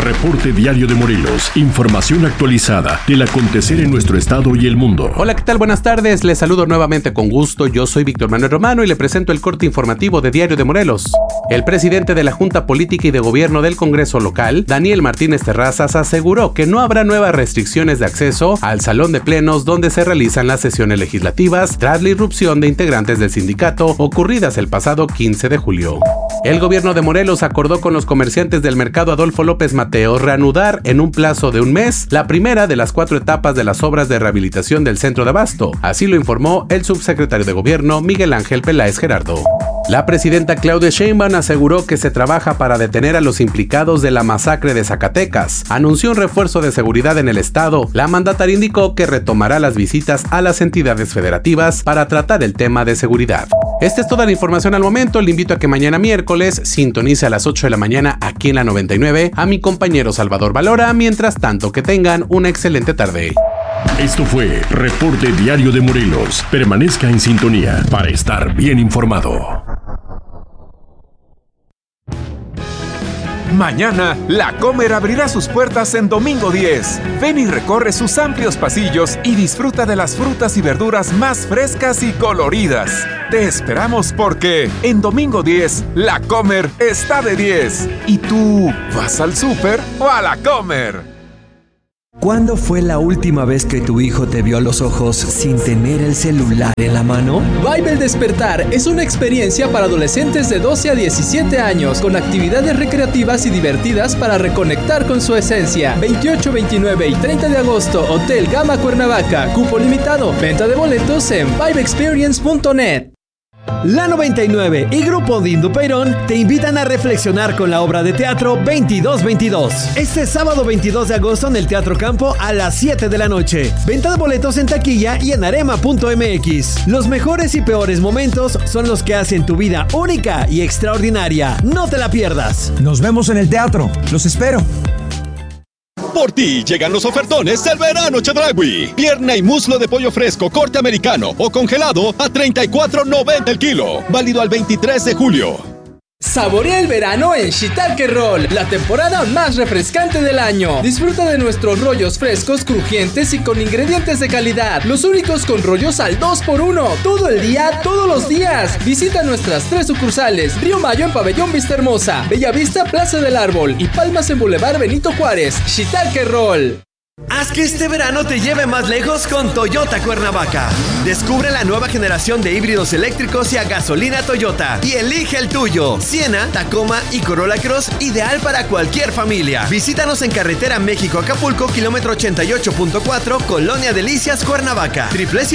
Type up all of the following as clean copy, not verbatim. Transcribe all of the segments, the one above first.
Reporte Diario de Morelos. Información actualizada del acontecer en nuestro estado y el mundo. Hola, ¿qué tal? Buenas tardes. Les saludo nuevamente con gusto. Yo soy Víctor Manuel Romano y le presento el corte informativo de Diario de Morelos. El presidente de la Junta Política y de Gobierno del Congreso local, Daniel Martínez Terrazas, aseguró que no habrá nuevas restricciones de acceso al salón de plenos donde se realizan las sesiones legislativas tras la irrupción de integrantes del sindicato ocurridas el pasado 15 de julio. El gobierno de Morelos acordó con los comerciantes del mercado Adolfo López Mateos reanudar en un plazo de un mes la primera de las 4 etapas de las obras de rehabilitación del centro de abasto. Así lo informó el subsecretario de Gobierno Miguel Ángel Peláez Gerardo. La presidenta Claudia Sheinbaum aseguró que se trabaja para detener a los implicados de la masacre de Zacatecas. Anunció un refuerzo de seguridad en el estado. La mandataria indicó que retomará las visitas a las entidades federativas para tratar el tema de seguridad. Esta es toda la información al momento. Le invito a que mañana miércoles sintonice a las 8 de la mañana aquí en la 99 a mi compañero Salvador Valora. Mientras tanto, que tengan una excelente tarde. Esto fue Reporte Diario de Morelos. Permanezca en sintonía para estar bien informado. Mañana, La Comer abrirá sus puertas en Domingo 10. Ven y recorre sus amplios pasillos y disfruta de las frutas y verduras más frescas y coloridas. Te esperamos porque en Domingo 10, La Comer está de 10. ¿Y tú vas al súper o a La Comer? ¿Cuándo fue la última vez que tu hijo te vio a los ojos sin tener el celular en la mano? Vibe el Despertar es una experiencia para adolescentes de 12 a 17 años con actividades recreativas y divertidas para reconectar con su esencia. 28, 29 y 30 de agosto, Hotel Gama Cuernavaca. Cupo limitado. Venta de boletos en vibeexperience.net. La 99 y Grupo Dindo Peirón te invitan a reflexionar con la obra de teatro 2222. Este sábado 22 de agosto en el Teatro Campo a las 7 de la noche. Venta de boletos en taquilla y en arema.mx. Los mejores y peores momentos son los que hacen tu vida única y extraordinaria. No te la pierdas. Nos vemos en el teatro. Los espero. Por ti llegan los ofertones del verano Chedraui. Pierna y muslo de pollo fresco corte americano o congelado a $34.90 el kilo. Válido al 23 de julio. Saborea el verano en Shiitake Roll, la temporada más refrescante del año. Disfruta de nuestros rollos frescos, crujientes y con ingredientes de calidad. Los únicos con rollos al 2x1. Todo el día, todos los días. Visita nuestras 3 sucursales: Río Mayo en Pabellón Vista Hermosa, Bellavista Plaza del Árbol y Palmas en Boulevard Benito Juárez. Shiitake Roll. Haz que este verano te lleve más lejos con Toyota Cuernavaca. Descubre la nueva generación de híbridos eléctricos y a gasolina Toyota y elige el tuyo. Siena, Tacoma y Corolla Cross, ideal para cualquier familia. Visítanos en Carretera México-Acapulco, kilómetro 88.4, Colonia Delicias, Cuernavaca.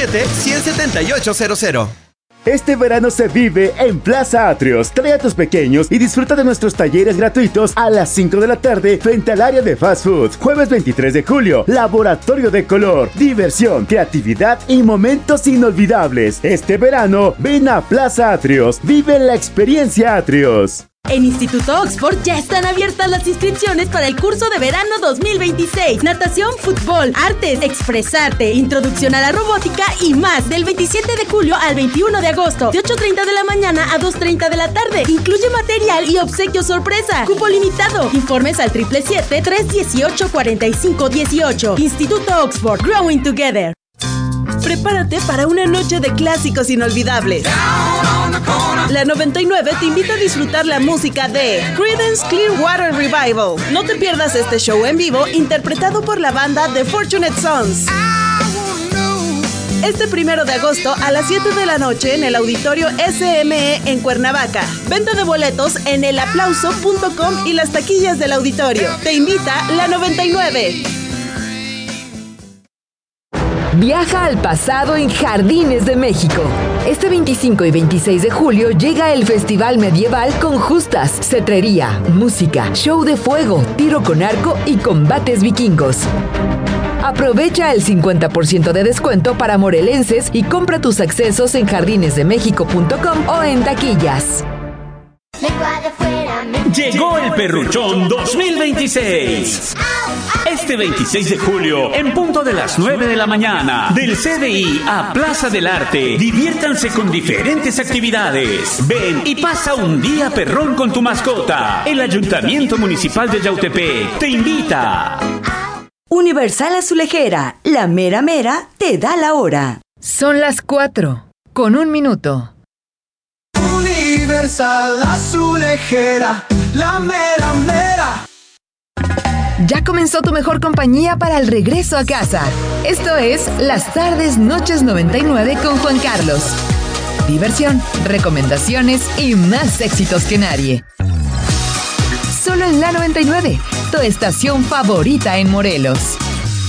777-17800. Este verano se vive en Plaza Atrios. Trae a tus pequeños y disfruta de nuestros talleres gratuitos a las 5 de la tarde frente al área de fast food. Jueves 23 de julio, Laboratorio de Color, diversión, creatividad y momentos inolvidables. Este verano, ven a Plaza Atrios. Vive la experiencia Atrios. En Instituto Oxford ya están abiertas las inscripciones para el curso de verano 2026. Natación, fútbol, artes, expresarte, introducción a la robótica y más. Del 27 de julio al 21 de agosto, de 8:30 de la mañana a 2:30 de la tarde. Incluye material y obsequio sorpresa. Cupo limitado. Informes al 777-318-4518. Instituto Oxford, Growing Together. Prepárate para una noche de clásicos inolvidables. La 99 te invita a disfrutar la música de Creedence Clearwater Revival. No te pierdas este show en vivo interpretado por la banda The Fortunate Sons. Este 1 de agosto a las 7 de la noche en el Auditorio SME en Cuernavaca. Venta de boletos en elaplauso.com y las taquillas del auditorio. Te invita la 99. Viaja al pasado en Jardines de México. Este 25 y 26 de julio llega el Festival Medieval con justas, cetrería, música, show de fuego, tiro con arco y combates vikingos. Aprovecha el 50% de descuento para morelenses y compra tus accesos en jardinesdemexico.com o en taquillas. Lengua de fuera, Llegó el Perruchón 2026. Este 26 de julio, en punto de las 9 de la mañana, del CDI a Plaza del Arte, diviértanse con diferentes actividades. Ven y pasa un día perrón con tu mascota. El Ayuntamiento Municipal de Yautepec te invita. Universal Azulejera, la mera mera te da la hora. Son las 4:01. Universal Azulejera, la mera mera. Ya comenzó tu mejor compañía para el regreso a casa. Esto es Las Tardes Noches 99 con Juan Carlos. Diversión, recomendaciones y más éxitos que nadie. Solo en la 99, tu estación favorita en Morelos.